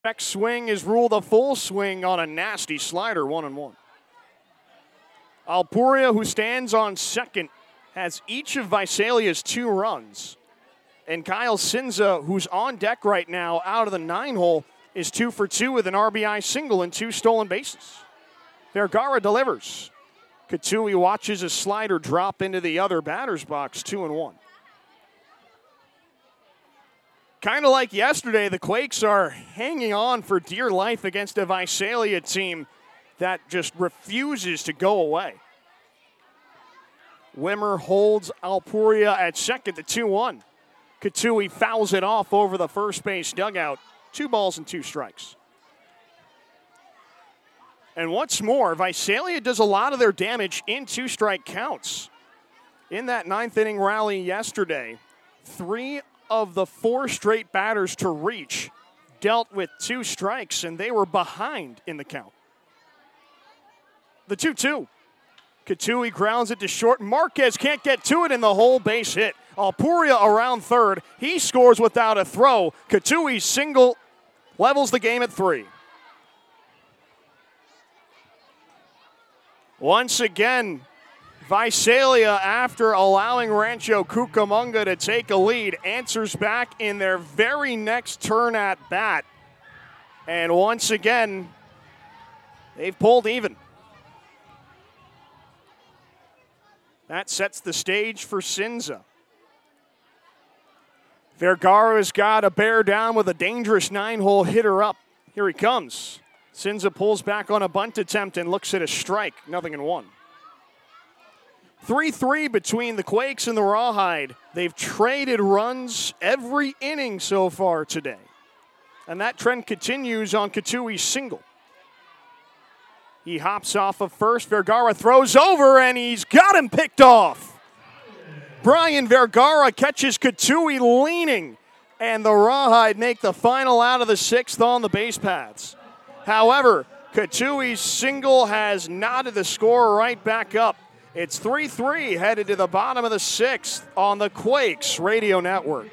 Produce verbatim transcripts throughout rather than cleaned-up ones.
Next swing is ruled a full swing on a nasty slider, one and one. Alpuria, who stands on second, has each of Visalia's two runs. And Kyle Cinza, who's on deck right now out of the nine hole, is two for two with an R B I single and two stolen bases. Vergara delivers. Katui watches a slider drop into the other batter's box, two and one. Kind of like yesterday, the Quakes are hanging on for dear life against a Visalia team that just refuses to go away. Wimmer holds Alpuria at second to two one. Katui fouls it off over the first base dugout. Two balls and two strikes. And what's more, Visalia does a lot of their damage in two-strike counts. In that ninth inning rally yesterday, three of the four straight batters to reach dealt with two strikes, and they were behind in the count. The two two. Katui grounds it to short. Marquez can't get to it in the whole base hit. Alpuria around third. He scores without a throw. Katui's single levels the game at three. Once again, Visalia, after allowing Rancho Cucamonga to take a lead, answers back in their very next turn at bat. And once again, they've pulled even. That sets the stage for Cinza. Vergara's got to bear down with a dangerous nine-hole hitter up. Here he comes. Cinza pulls back on a bunt attempt and looks at a strike. Nothing in one. three three between the Quakes and the Rawhide. They've traded runs every inning so far today. And that trend continues on Katui's single. He hops off of first. Vergara throws over, and he's got him picked off. Brian Vergara catches Katui leaning, and the Rawhide make the final out of the sixth on the base paths. However, Katui's single has knotted the score right back up. It's three three headed to the bottom of the sixth on the Quakes Radio Network.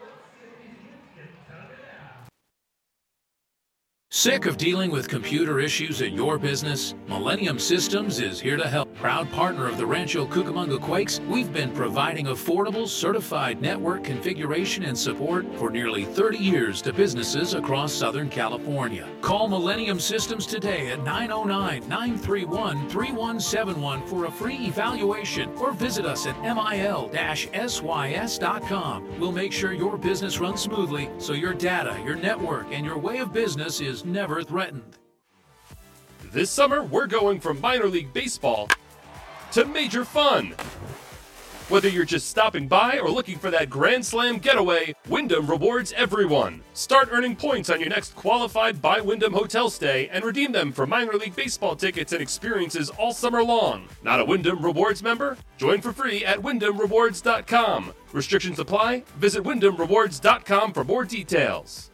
Sick of dealing with computer issues at your business? Millennium Systems is here to help. Proud partner of the Rancho Cucamonga Quakes, we've been providing affordable, certified network configuration and support for nearly thirty years to businesses across Southern California. Call Millennium Systems today at nine oh nine, nine three one, three one seven one for a free evaluation or visit us at mil dash s y s dot com. We'll make sure your business runs smoothly so your data, your network, and your way of business is never threatened. This summer, we're going from minor league baseball to major fun. Whether you're just stopping by or looking for that Grand Slam getaway, Wyndham rewards everyone. Start earning points on your next qualified by Wyndham hotel stay and redeem them for minor league baseball tickets and experiences all summer long. Not a Wyndham Rewards member? Join for free at wyndham rewards dot com. Restrictions apply. Visit wyndham rewards dot com for more details.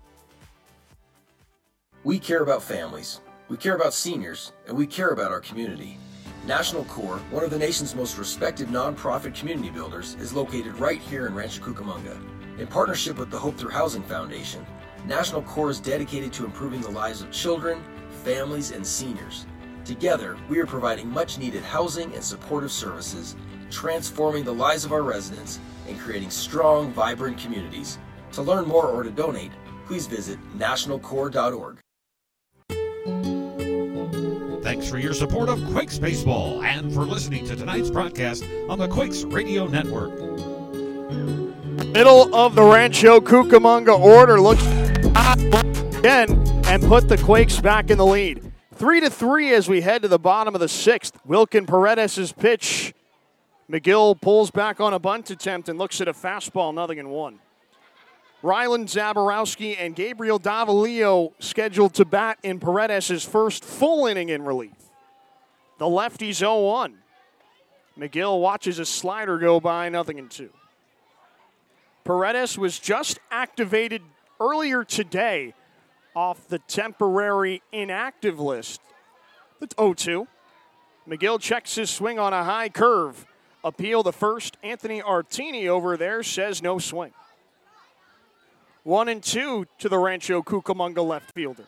We care about families, we care about seniors, and we care about our community. National Core, one of the nation's most respected nonprofit community builders, is located right here in Rancho Cucamonga. In partnership with the Hope Through Housing Foundation, National Core is dedicated to improving the lives of children, families, and seniors. Together, we are providing much-needed housing and supportive services, transforming the lives of our residents, and creating strong, vibrant communities. To learn more or to donate, please visit national core dot org. Thanks for your support of Quakes Baseball and for listening to tonight's broadcast on the Quakes Radio Network. Middle of the Rancho Cucamonga order looks again and put the Quakes back in the lead. Three to three as we head to the bottom of the sixth. Wilkin Paredes' pitch. McGill pulls back on a bunt attempt and looks at a fastball, nothing in one. Rylan Zaborowski and Gabriel Davalillo scheduled to bat in Paredes' first full inning in relief. The lefty's oh one. McGill watches a slider go by, nothing in two. Paredes was just activated earlier today off the temporary inactive list. That's oh two. McGill checks his swing on a high curve. Appeal to first. Anthony Artini over there says no swing. One and two to the Rancho Cucamonga left fielder.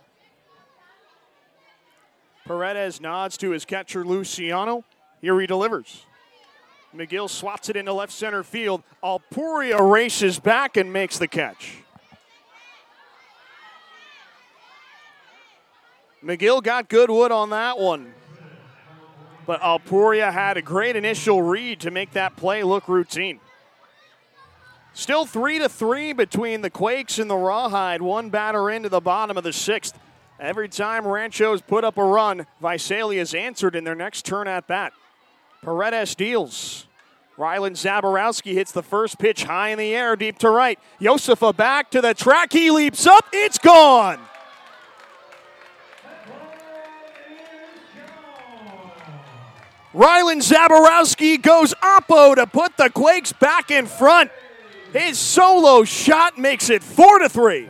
Paredes nods to his catcher, Luciano. Here he delivers. McGill swats it into left center field. Alpuria races back and makes the catch. McGill got good wood on that one. But Alpuria had a great initial read to make that play look routine. Still three to three between the Quakes and the Rawhide. One batter into the bottom of the sixth. Every time Rancho's put up a run, Visalia's answered in their next turn at bat. Paredes deals. Rylan Zaborowski hits the first pitch high in the air, deep to right. Josefa back to the track. He leaps up. It's gone. Rylan Zaborowski goes oppo to put the Quakes back in front. His solo shot makes it four to three.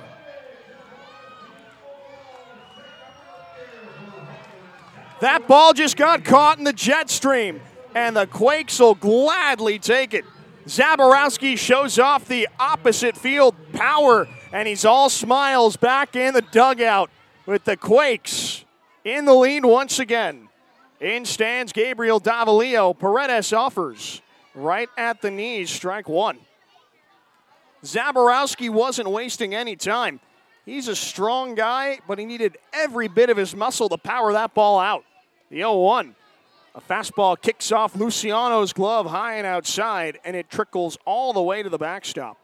That ball just got caught in the jet stream, and the Quakes will gladly take it. Zaborowski shows off the opposite field power, and he's all smiles back in the dugout with the Quakes in the lead once again. In stands Gabriel Davalillo. Paredes offers right at the knees, strike one. Zaborowski wasn't wasting any time. He's a strong guy, but he needed every bit of his muscle to power that ball out. The oh one. A fastball kicks off Luciano's glove high and outside, and it trickles all the way to the backstop.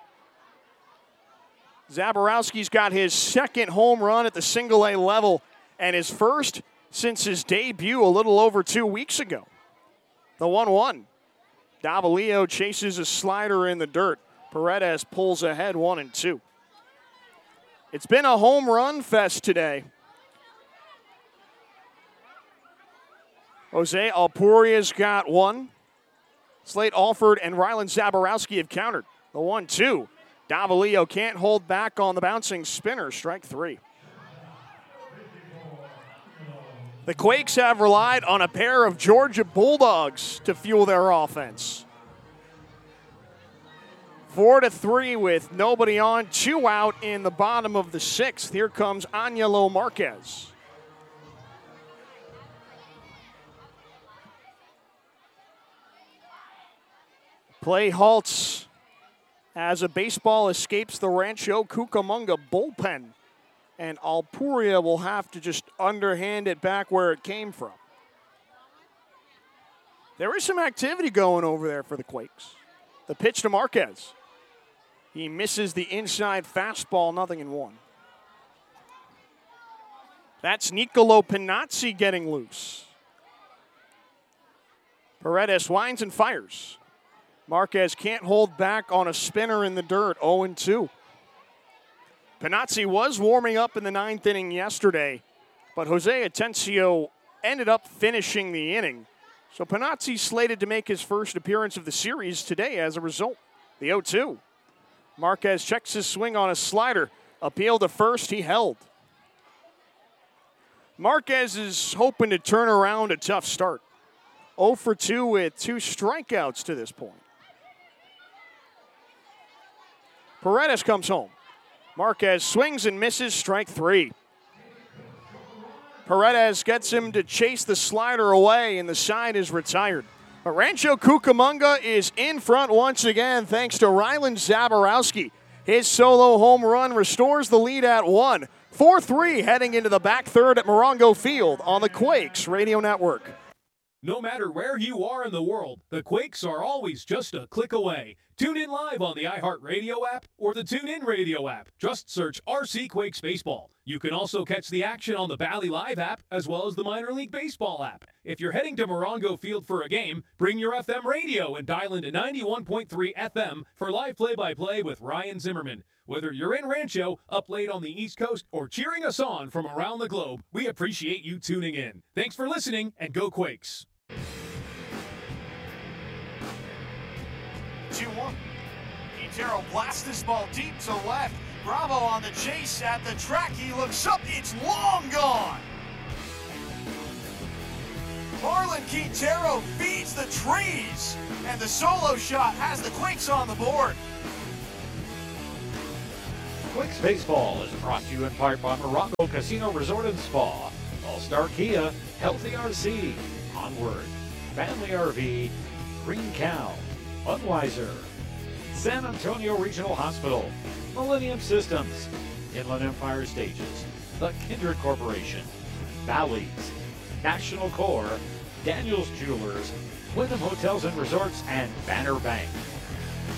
Zaborowski's got his second home run at the single-A level, and his first since his debut a little over two weeks ago. The one one. Davalillo chases a slider in the dirt. Paredes pulls ahead one and two. It's been a home run fest today. Jose Alpuria's got one. Slate Alford and Rylan Zaborowski have countered. The one two. Davalillo can't hold back on the bouncing spinner. Strike three. The Quakes have relied on a pair of Georgia Bulldogs to fuel their offense. Four to three with nobody on, two out in the bottom of the sixth. Here comes Angelo Marquez. Play halts as a baseball escapes the Rancho Cucamonga bullpen. And Alpuria will have to just underhand it back where it came from. There is some activity going over there for the Quakes. The pitch to Marquez. He misses the inside fastball, nothing in one. That's Niccolo Pinazzi getting loose. Paredes winds and fires. Marquez can't hold back on a spinner in the dirt, oh and two. Pinazzi was warming up in the ninth inning yesterday, but Jose Atencio ended up finishing the inning. So Pinazzi slated to make his first appearance of the series today as a result. The oh two. Marquez checks his swing on a slider. Appeal to first, he held. Marquez is hoping to turn around a tough start. oh for two with two strikeouts to this point. Paredes comes home. Marquez swings and misses, strike three. Paredes gets him to chase the slider away, and the side is retired. But Rancho Cucamonga is in front once again thanks to Rylan Zaborowski. His solo home run restores the lead at one. four three heading into the back third at Morongo Field on the Quakes Radio Network. No matter where you are in the world, the Quakes are always just a click away. Tune in live on the iHeartRadio app or the TuneIn Radio app. Just search R C Quakes Baseball. You can also catch the action on the Bally Live app as well as the Minor League Baseball app. If you're heading to Morongo Field for a game, bring your F M radio and dial into ninety-one point three F M for live play-by-play with Ryan Zimmerman. Whether you're in Rancho, up late on the East Coast, or cheering us on from around the globe, we appreciate you tuning in. Thanks for listening, and go Quakes. two one. Quintero blasts this ball deep to left. Bravo on the chase at the track. He looks up. It's long gone. Marlon Quintero feeds the trees. And the solo shot has the Quakes on the board. Quicks Baseball is brought to you in part by Morocco Casino Resort and Spa, All-Star Kia, Healthy R C, Onward, Family R V, Green Cow, Budweiser, San Antonio Regional Hospital, Millennium Systems, Inland Empire Stages, The Kindred Corporation, Bally's, National Corps, Daniels Jewelers, Wyndham Hotels and Resorts, and Banner Bank.